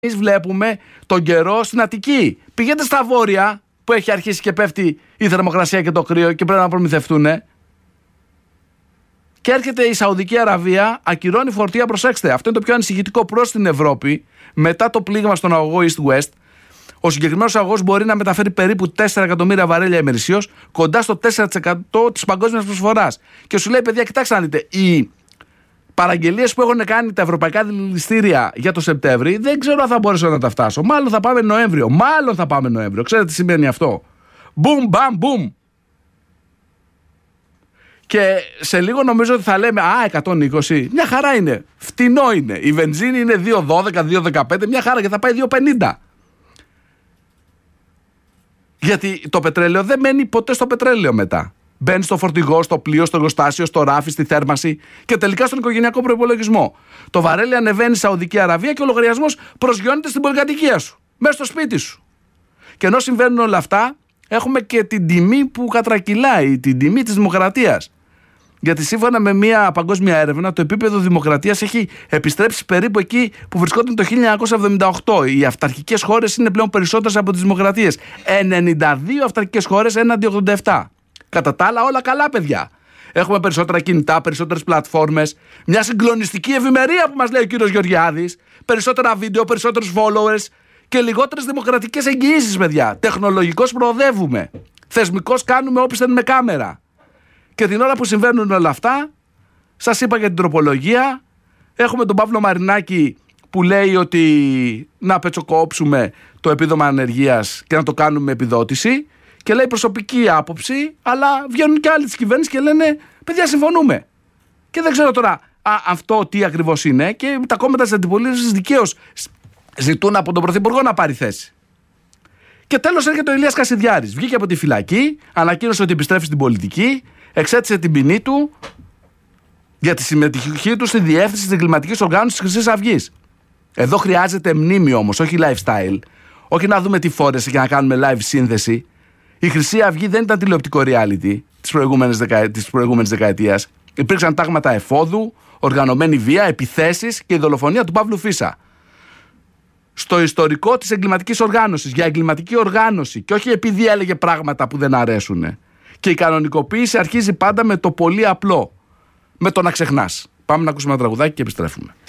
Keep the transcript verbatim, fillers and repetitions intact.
Εμείς βλέπουμε τον καιρό στην Αττική. Πηγαίνετε στα βόρεια που έχει αρχίσει και πέφτει η θερμοκρασία και το κρύο και πρέπει να προμηθευτούν. Και έρχεται η Σαουδική Αραβία, ακυρώνει φορτία. Προσέξτε, αυτό είναι το πιο ανησυχητικό προς την Ευρώπη μετά το πλήγμα στον αγωγό East-West. Ο συγκεκριμένος αγωγός μπορεί να μεταφέρει περίπου τέσσερα εκατομμύρια βαρέλια ημερησίως, κοντά στο τέσσερα τοις εκατό της παγκόσμιας προσφοράς. Και σου λέει, παιδιά, κοιτάξτε να δείτε, οι παραγγελίες που έχουν κάνει τα ευρωπαϊκά δηληστήρια για το Σεπτέμβρη, δεν ξέρω αν θα μπορέσω να τα φτάσω. Μάλλον θα πάμε Νοέμβριο. Μάλλον θα πάμε Νοέμβριο. Ξέρετε τι σημαίνει αυτό? Μπουμ, μπαμ, μπουμ. Και σε λίγο νομίζω ότι θα λέμε, α, εκατόν είκοσι. Μια χαρά είναι. Φτηνό είναι. Η βενζίνη είναι δύο δώδεκα, δύο δεκαπέντε. Μια χαρά και θα πάει δύο πενήντα. Γιατί το πετρέλαιο δεν μένει ποτέ στο πετρέλαιο μετά. Μπαίνει στο φορτηγό, στο πλοίο, στο εργοστάσιο, στο ράφι, στη θέρμανση και τελικά στον οικογενειακό προϋπολογισμό. Το βαρέλι ανεβαίνει στη Σαουδική Αραβία και ο λογαριασμός προσγειώνεται στην πολυκατοικία σου, μέσα στο σπίτι σου. Και ενώ συμβαίνουν όλα αυτά, έχουμε και την τιμή που κατρακυλάει, την τιμή της δημοκρατίας. Γιατί σύμφωνα με μια παγκόσμια έρευνα, το επίπεδο δημοκρατίας έχει επιστρέψει περίπου εκεί που βρισκόταν το χίλια εννιακόσια εβδομήντα οκτώ. Οι αυταρχικές χώρες είναι πλέον περισσότερες από τις δημοκρατίες. ενενήντα δύο αυταρχικές χώρες έναντι ογδόντα επτά. Κατά τα άλλα, όλα καλά, παιδιά. Έχουμε περισσότερα κινητά, περισσότερες πλατφόρμες, μια συγκλονιστική ευημερία που μας λέει ο κύριος Γεωργιάδης, περισσότερα βίντεο, περισσότερους followers και λιγότερες δημοκρατικές εγγυήσεις, παιδιά. Τεχνολογικώς προοδεύουμε. Θεσμικώς κάνουμε όπισθεν με κάμερα. Και την ώρα που συμβαίνουν όλα αυτά, σας είπα για την τροπολογία. Έχουμε τον Παύλο Μαρινάκη που λέει ότι να πετσοκόψουμε το επίδομα ανεργίας και να το κάνουμε επιδότηση. Και λέει προσωπική άποψη, αλλά βγαίνουν και άλλοι της κυβέρνησης και λένε, παιδιά, συμφωνούμε. Και δεν ξέρω τώρα α, αυτό τι ακριβώς είναι. Και τα κόμματα της αντιπολίτευσης δικαίως ζητούν από τον Πρωθυπουργό να πάρει θέση. Και τέλος έρχεται ο Ηλίας Κασιδιάρης. Βγήκε από τη φυλακή, ανακοίνωσε ότι επιστρέφει στην πολιτική, εξέτησε την ποινή του για τη συμμετοχή του στη διεύθυνση της εγκληματικής οργάνωσης της Χρυσής Αυγής. Εδώ χρειάζεται μνήμη όμως, όχι lifestyle. Όχι να δούμε τι φόρεσε και να κάνουμε live σύνθεση. Η Χρυσή Αυγή δεν ήταν τηλεοπτικό reality της προηγούμενης, δεκα... της προηγούμενης δεκαετίας. Υπήρξαν τάγματα εφόδου, οργανωμένη βία, επιθέσεις και η δολοφονία του Παύλου Φίσα. Στο ιστορικό της εγκληματικής οργάνωσης, για εγκληματική οργάνωση και όχι επειδή έλεγε πράγματα που δεν αρέσουν. Και η κανονικοποίηση αρχίζει πάντα με το πολύ απλό. Με το να ξεχνάς. Πάμε να ακούσουμε ένα τραγουδάκι και επιστρέφουμε.